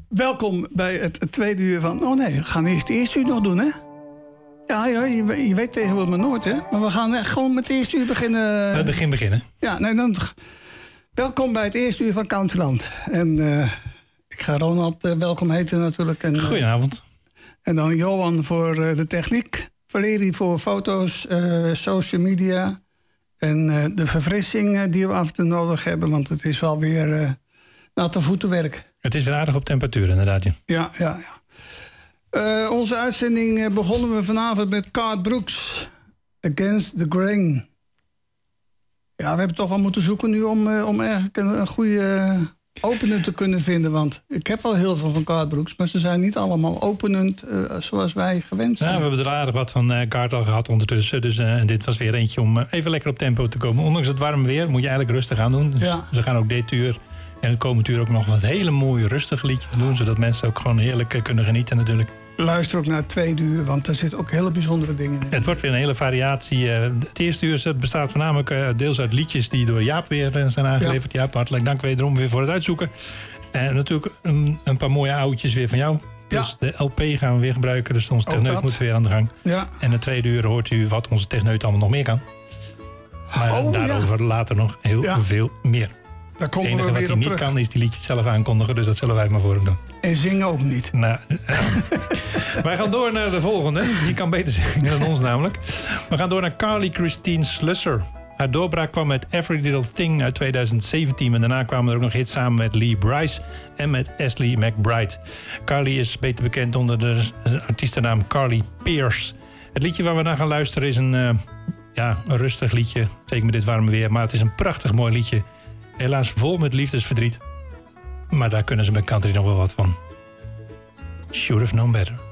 Welkom bij het tweede uur van... Oh nee, we gaan eerst het eerste uur nog doen, hè? Ja, je weet tegenwoordig maar nooit, hè? Maar we gaan echt gewoon met het eerste uur beginnen. Beginnen. Ja, nee, dan... Welkom bij het eerste uur van Countryland. En ik ga Ronald welkom heten natuurlijk. En, goedenavond. En dan Johan voor de techniek. Valerie voor foto's, social media. En de verfrissing die we af en toe nodig hebben. Want het is wel weer natte voetenwerk. Het is weer aardig op temperatuur, inderdaad. Ja. Onze uitzending begonnen we vanavond met Garth Brooks. Against the Grain. Ja, we hebben toch wel moeten zoeken nu om eigenlijk een goede opener te kunnen vinden. Want ik heb wel heel veel van Garth Brooks, maar ze zijn niet allemaal openend zoals wij gewend zijn. Ja, we hebben er aardig wat van Garth al gehad ondertussen. Dus dit was weer eentje om even lekker op tempo te komen. Ondanks het warme weer moet je eigenlijk rustig aan doen. Dus ja. Ze gaan ook dit uur en het komend uur ook nog wat hele mooie rustige liedjes doen. Zodat mensen ook gewoon heerlijk kunnen genieten natuurlijk. Luister ook naar het tweede uur, want er zitten ook hele bijzondere dingen in. Het wordt weer een hele variatie. Het eerste uur bestaat voornamelijk deels uit liedjes die door Jaap weer zijn aangeleverd. Ja. Jaap, hartelijk dank wederom weer voor het uitzoeken. En natuurlijk een paar mooie oudjes weer van jou. Dus de LP gaan we weer gebruiken, dus onze techneut moet weer aan de gang. Ja. En het tweede uur hoort u wat onze techneut allemaal nog meer kan. Maar daarover later nog heel veel meer. Daar komen het enige we weer wat hij op niet terug. kan is die liedjes zelf aankondigen, dus dat zullen wij maar voor hem doen. En zingen ook niet. Nou, wij gaan door naar de volgende. Die kan beter zingen dan ons namelijk. We gaan door naar Carly Christine Slusser. Haar doorbraak kwam met Every Little Thing uit 2017. En daarna kwamen er ook nog hits samen met Lee Brice en met Ashley McBride. Carly is beter bekend onder de artiestennaam Carly Pearce. Het liedje waar we naar gaan luisteren is een rustig liedje. Zeker met dit warme weer. Maar het is een prachtig mooi liedje. Helaas vol met liefdesverdriet. Maar daar kunnen ze met country nog wel wat van. Should have known better.